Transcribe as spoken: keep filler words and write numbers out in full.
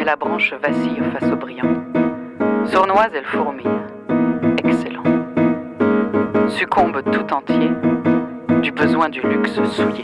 la branche vacille face au brillant. Sournoise, elle fourmille. Excellent. Succombe tout entier du besoin du luxe souillé.